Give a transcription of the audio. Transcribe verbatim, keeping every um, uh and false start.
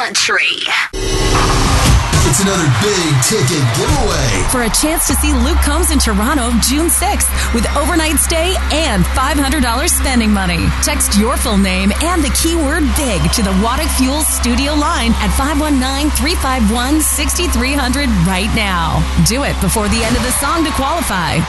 country. It's another big ticket giveaway for a chance to see Luke Combs in Toronto June sixth with overnight stay and five hundred dollars spending money. Text your full name and the keyword BIG to the Waddick Fuels studio line at five one nine, three five one, six three zero zero right now. Do it before the end of the song to qualify.